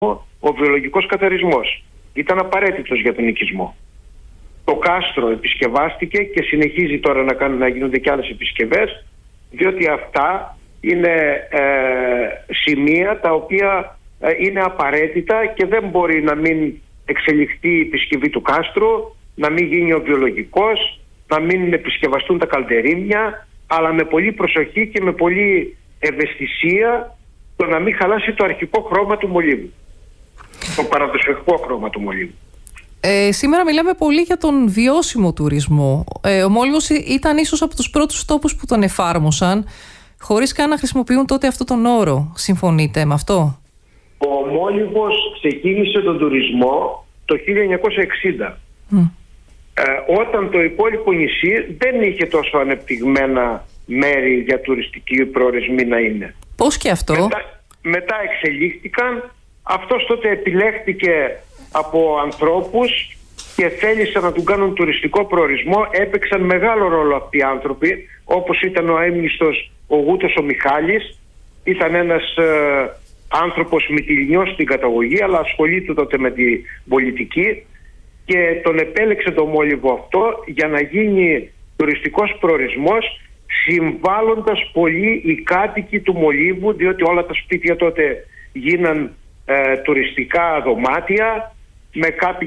ο βιολογικός καθαρισμός. Ήταν απαραίτητος για τον οικισμό. Το κάστρο επισκευάστηκε και συνεχίζει τώρα να γίνονται και άλλες επισκευές, διότι αυτά είναι σημεία τα οποία είναι απαραίτητα και δεν μπορεί να μην εξελιχθεί η επισκευή του κάστρου, να μην γίνει ο βιολογικός, να μην επισκευαστούν τα καλντερίμια, αλλά με πολύ προσοχή και με πολύ ευαισθησία, το να μην χαλάσει το αρχικό χρώμα του μολύβου, το παραδοσιακό χρώμα του μολύβου. Σήμερα μιλάμε πολύ για τον βιώσιμο τουρισμό. Ο Μόλιβος ήταν ίσως από τους πρώτους τόπους που τον εφάρμοσαν, χωρίς καν να χρησιμοποιούν τότε αυτόν τον όρο. Συμφωνείτε με αυτό? Ο Μόλιβος ξεκίνησε τον τουρισμό το 1960. Όταν το υπόλοιπο νησί δεν είχε τόσο ανεπτυγμένα μέρη για τουριστική προορισμή να είναι. Πώς και αυτό? Μετά εξελίχθηκαν. Αυτός τότε επιλέχθηκε από ανθρώπους και θέλησαν να του κάνουν τουριστικό προορισμό. Έπαιξαν μεγάλο ρόλο αυτοί οι άνθρωποι, όπως ήταν ο αείμνηστος ο Γούτος ο Μιχάλης. Ήταν ένας άνθρωπος μυτιληνιός στην καταγωγή, αλλά ασχολείται τότε με την πολιτική και τον επέλεξε το Μόλιβο αυτό για να γίνει τουριστικός προορισμός, συμβάλλοντας πολύ οι κάτοικοι του Μολύβου, διότι όλα τα σπίτια τότε γίναν τουριστικά δωμάτια με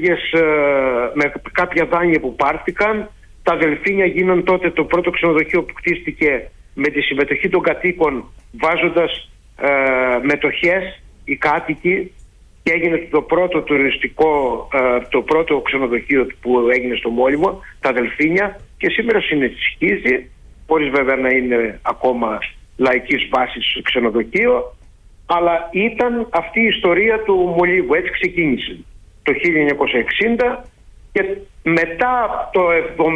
κάποια δάνεια που πάρθηκαν. Τα Δελφίνια γίναν τότε το πρώτο ξενοδοχείο που χτίστηκε με τη συμμετοχή των κατοίκων, βάζοντας μετοχές οι κάτοικοι, και έγινε το πρώτο τουριστικό, το πρώτο ξενοδοχείο που έγινε στο Μόλιβο, τα Δελφίνια, και σήμερα συνεχίζει, χωρίς βέβαια να είναι ακόμα λαϊκής βάσης ξενοδοχείο, αλλά ήταν αυτή η ιστορία του Μολύβου. Έτσι ξεκίνησε το 1960 και μετά το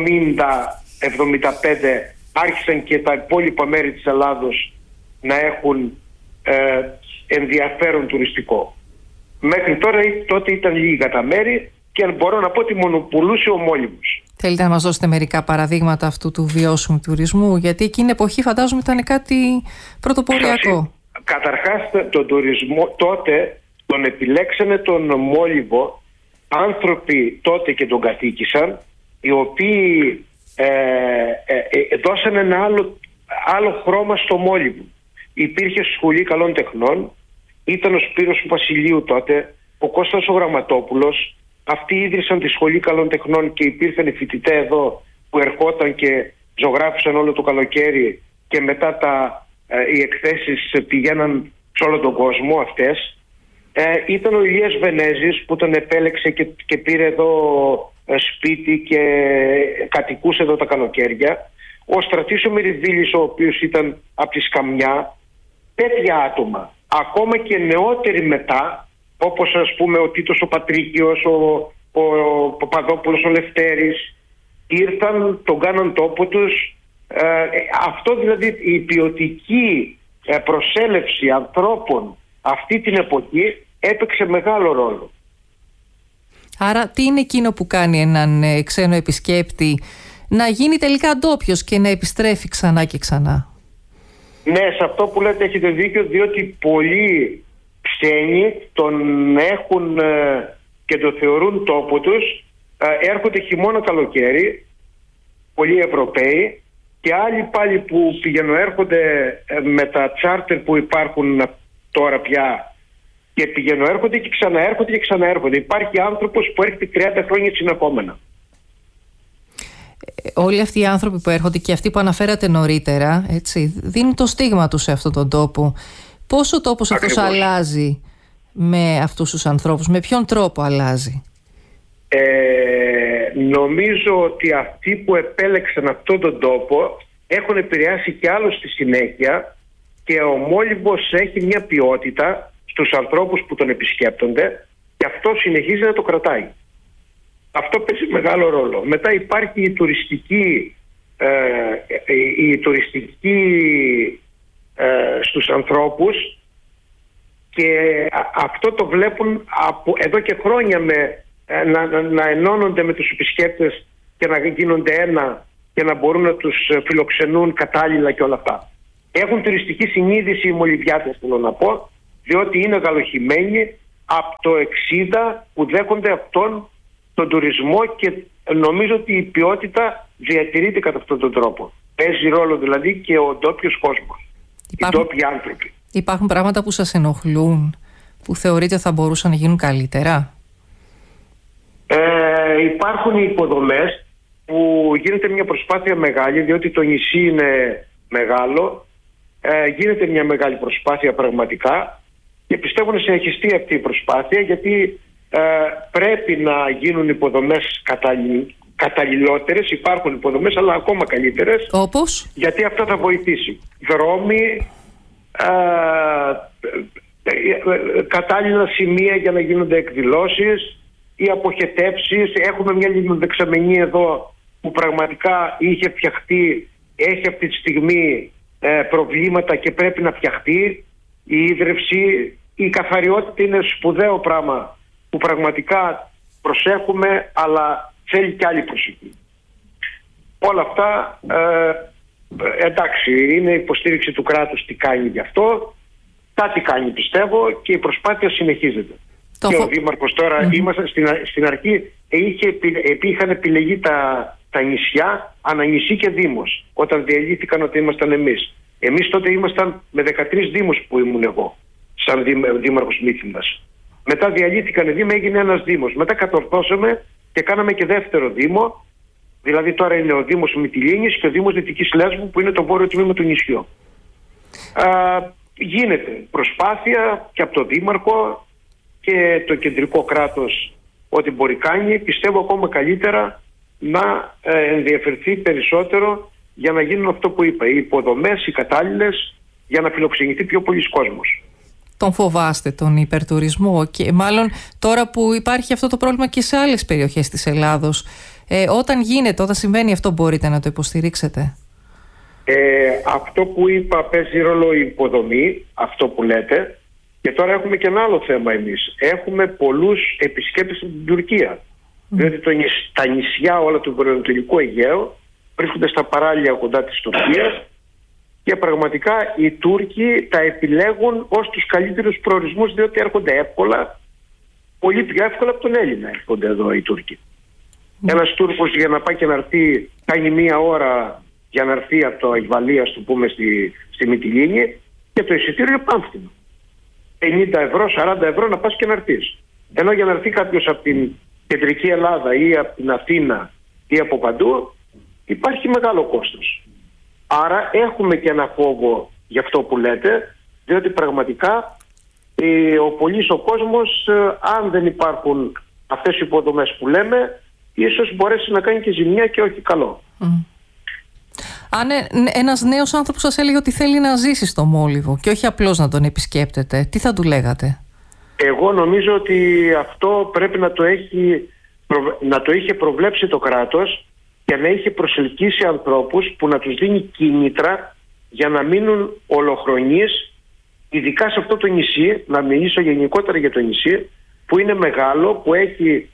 70-75 άρχισαν και τα υπόλοιπα μέρη της Ελλάδος να έχουν ενδιαφέρον τουριστικό. Μέχρι τώρα τότε ήταν λίγα τα μέρη και μπορώ να πω ότι μονοπολούσε ο Μόλιβος. Θέλετε να μας δώσετε μερικά παραδείγματα αυτού του βιώσιμου τουρισμού, γιατί εκείνη η εποχή φαντάζομαι ήταν κάτι πρωτοποριακό. Καταρχάς τον τουρισμό τότε τον επιλέξανε τον Μόλιβο άνθρωποι τότε και τον κατοίκησαν, οι οποίοι δώσαν ένα άλλο χρώμα στο Μόλιβο. Υπήρχε σχολή καλών τεχνών, ήταν ο Σπύρος του Βασιλείου τότε, ο Κώστας ο Γραμματόπουλος. Αυτοί ίδρυσαν τη σχολή καλών τεχνών και υπήρχαν φοιτητές εδώ που ερχόταν και ζωγράφησαν όλο το καλοκαίρι και μετά οι εκθέσεις πηγαίναν σε όλο τον κόσμο αυτές. Ήταν ο Ηλίας Βενέζης που τον επέλεξε και πήρε εδώ σπίτι και κατοικούσε εδώ τα καλοκαίρια. Ο Στρατής ο Μυριδίλης, ο οποίος ήταν από τη Σκαμιά. Τέτοια άτομα, ακόμα και νεότεροι μετά, όπως ας πούμε ο Τίτος ο Πατρίκιος, ο Παπαδόπουλος ο Λευτέρης, ήρθαν, τον κάναν τόπο τους. Αυτό δηλαδή, η ποιοτική προσέλευση ανθρώπων αυτή την εποχή έπαιξε μεγάλο ρόλο. Άρα τι είναι εκείνο που κάνει έναν ξένο επισκέπτη να γίνει τελικά ντόπιος και να επιστρέφει ξανά και ξανά? Ναι, σε αυτό που λέτε έχετε δίκιο, διότι πολλοί ξένοι τον έχουν και το θεωρούν τόπο τους, έρχονται χειμώνα καλοκαίρι, πολλοί Ευρωπαίοι, και άλλοι πάλι που πηγαινοέρχονται με τα τσάρτερ που υπάρχουν τώρα πια και πηγαινοέρχονται και ξαναέρχονται και ξαναέρχονται. Υπάρχει άνθρωπος που έρχεται 30 χρόνια συνεχόμενα. Όλοι αυτοί οι άνθρωποι που έρχονται και αυτοί που αναφέρατε νωρίτερα, έτσι, δίνουν το στίγμα τους σε αυτόν τον τόπο. Πώς ο τόπος αυτός αλλάζει με αυτούς τους ανθρώπους, με ποιον τρόπο αλλάζει? Νομίζω ότι αυτοί που επέλεξαν αυτόν τον τόπο έχουν επηρεάσει και άλλους στη συνέχεια, και ο Μόλιβος έχει μια ποιότητα στους ανθρώπους που τον επισκέπτονται και αυτό συνεχίζει να το κρατάει. Αυτό παίζει μεγάλο ρόλο. Μετά υπάρχει η τουριστική στους ανθρώπους, και αυτό το βλέπουν εδώ και χρόνια να ενώνονται με τους επισκέπτες και να γίνονται ένα και να μπορούν να τους φιλοξενούν κατάλληλα και όλα αυτά. Έχουν τουριστική συνείδηση οι Μολυβιάτες, θέλω να πω, διότι είναι γαλοχημένοι, από το 60 που δέχονται αυτόν τον τουρισμό και νομίζω ότι η ποιότητα διατηρείται κατά αυτόν τον τρόπο. Παίζει ρόλο δηλαδή και ο ντόπιος κόσμος, οι ντόπιοι άνθρωποι. Υπάρχουν πράγματα που σας ενοχλούν, που θεωρείτε θα μπορούσαν να γίνουν καλύτερα? Υπάρχουν οι υποδομές που γίνεται μια προσπάθεια μεγάλη, διότι το νησί είναι μεγάλο. Γίνεται μια μεγάλη προσπάθεια πραγματικά και πιστεύω να συνεχιστεί αυτή η προσπάθεια, γιατί πρέπει να γίνουν υποδομές καταλληλότερες. Υπάρχουν υποδομές αλλά ακόμα καλύτερες. Όπως? Γιατί αυτό θα βοηθήσει. Δρόμοι, κατάλληλα σημεία για να γίνονται εκδηλώσεις, οι αποχετεύσεις. Έχουμε μια λιμνοδεξαμενή εδώ που πραγματικά είχε φτιαχτεί, έχει αυτή τη στιγμή προβλήματα και πρέπει να φτιαχτεί. Η ίδρυυση, η καθαριότητα είναι σπουδαίο πράγμα που πραγματικά προσέχουμε, αλλά θέλει και άλλη προσοχή. Όλα αυτά εντάξει, είναι υποστήριξη του κράτους, τι κάνει γι' αυτό. Κάτι κάνει πιστεύω και η προσπάθεια συνεχίζεται. Και ο Δήμαρχος τώρα, ήμασταν στην αρχή, είχαν επιλεγεί τα νησιά, ανανησί και δήμος, όταν διαλύθηκαν ότι ήμασταν εμείς. Εμείς τότε ήμασταν με 13 δήμους που ήμουν εγώ, σαν Δήμαρχος Μύθινας. Μετά διαλύθηκαν οι δήμοι, έγινε ένας δήμος. Μετά κατορθώσαμε και κάναμε και δεύτερο δήμο, δηλαδή τώρα είναι ο Δήμος Μυτιλήνης και ο Δήμος Δυτικής Λέσβου που είναι το βόρειο τμήμα του νησιού. Γίνεται προσπάθεια και από το Δήμαρχο και το κεντρικό κράτος ό,τι μπορεί κάνει. Πιστεύω ακόμα καλύτερα να ενδιαφερθεί περισσότερο για να γίνουν αυτό που είπα, οι υποδομές, οι κατάλληλες, για να φιλοξενηθεί πιο πολλής κόσμος. Τον φοβάστε τον υπερτουρισμό? Και μάλλον τώρα που υπάρχει αυτό το πρόβλημα και σε άλλες περιοχές της Ελλάδος, όταν συμβαίνει αυτό, μπορείτε να το υποστηρίξετε? Αυτό που είπα, παίζει ρόλο η υποδομή, αυτό που λέτε. Και τώρα έχουμε και ένα άλλο θέμα εμείς. Έχουμε πολλούς επισκέπτες από την Τουρκία. Διότι τα νησιά όλα του βορειοανατολικού Αιγαίου βρίσκονται στα παράλια κοντά της Τουρκίας και πραγματικά οι Τούρκοι τα επιλέγουν ως τους καλύτερους προορισμούς, διότι έρχονται εύκολα, πολύ πιο εύκολα από τον Έλληνα έρχονται εδώ οι Τούρκοι. Ένας Τούρκος για να πάει και να έρθει, κάνει μία ώρα για να έρθει από το Αϊβαλία, ας το πούμε, στη Μυτιλήνη, και το εισιτήριο είναι πάμφθηνο. 50 ευρώ, 40 ευρώ να πας και να έρθεις. Ενώ για να έρθει κάποιος από την κεντρική Ελλάδα ή από την Αθήνα ή από παντού, υπάρχει μεγάλο κόστος. Άρα έχουμε και ένα φόβο για αυτό που λέτε, διότι πραγματικά ο κόσμος, αν δεν υπάρχουν αυτές οι υποδομές που λέμε, ίσως μπορέσει να κάνει και ζημιά και όχι καλό. Αν ένας νέος άνθρωπος σας έλεγε ότι θέλει να ζήσει στο Μόλιβο και όχι απλώς να τον επισκέπτεται, τι θα του λέγατε? Εγώ νομίζω ότι αυτό πρέπει να το είχε προβλέψει το κράτος και να είχε προσελκύσει ανθρώπους που να τους δίνει κίνητρα για να μείνουν ολοχρονείς, ειδικά σε αυτό το νησί. Να μιλήσω γενικότερα για το νησί που είναι μεγάλο, που έχει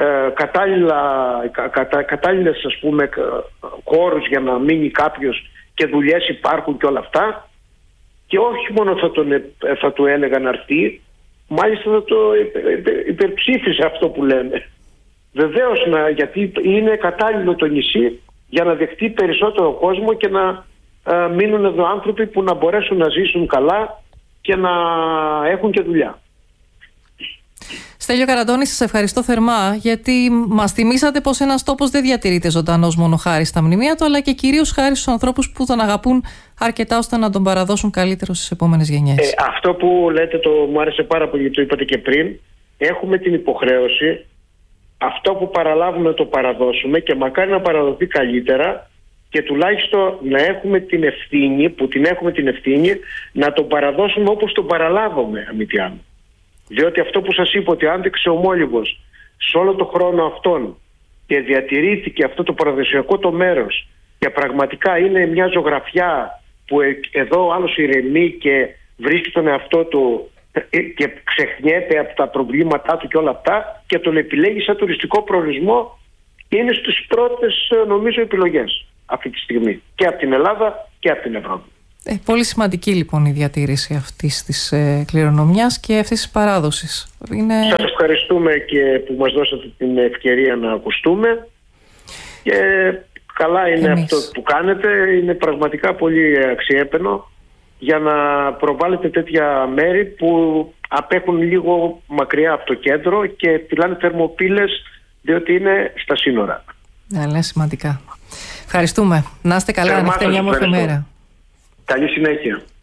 κατάλληλες ας πούμε χώρους για να μείνει κάποιος και δουλειές υπάρχουν και όλα αυτά, και όχι μόνο θα του έλεγα να έρθει, μάλιστα θα το υπερψήφισε αυτό που λέμε. Βεβαίως, γιατί είναι κατάλληλο το νησί για να δεχτεί περισσότερο κόσμο και να μείνουν εδώ άνθρωποι που να μπορέσουν να ζήσουν καλά και να έχουν και δουλειά. Στέλιο Καραντώνη, σας ευχαριστώ θερμά, γιατί μας θυμήσατε πως ένας τόπος δεν διατηρείται ζωντανός μόνο χάρη στα μνημεία του, αλλά και κυρίως χάρη στους ανθρώπους που τον αγαπούν αρκετά ώστε να τον παραδώσουν καλύτερο στις επόμενες γενιές. Αυτό που λέτε μου άρεσε πάρα πολύ, το είπατε και πριν. Έχουμε την υποχρέωση αυτό που παραλάβουμε να το παραδώσουμε, και μακάρι να παραδοθεί καλύτερα, και τουλάχιστον να έχουμε την ευθύνη, που την έχουμε την ευθύνη, να τον παραδώσουμε όπως τον παραλάβαμε, αν μη τι άλλο. Διότι αυτό που σας είπα, ότι άντεξε ο Μόλιβος σε όλο το χρόνο αυτόν και διατηρήθηκε αυτό το παραδοσιακό το μέρος, και πραγματικά είναι μια ζωγραφιά που εδώ ο άλλος ηρεμεί και βρίσκει τον εαυτό του και ξεχνιέται από τα προβλήματά του και όλα αυτά, και τον επιλέγει σαν τουριστικό προορισμό, είναι στις πρώτες νομίζω επιλογές αυτή τη στιγμή και από την Ελλάδα και από την Ευρώπη. Πολύ σημαντική λοιπόν η διατήρηση αυτής της κληρονομιάς και αυτής της παράδοσης. Σας ευχαριστούμε και που μας δώσατε την ευκαιρία να ακουστούμε και καλά είναι αυτό που κάνετε. Είναι πραγματικά πολύ αξιέπαινο για να προβάλλετε τέτοια μέρη που απέχουν λίγο μακριά από το κέντρο και φυλάνε θερμοπύλες διότι είναι στα σύνορα. Ναι, σημαντικά. Ευχαριστούμε. Να είστε καλά, να έχετε μια όμορφη μέρα. Καλή συνέχεια.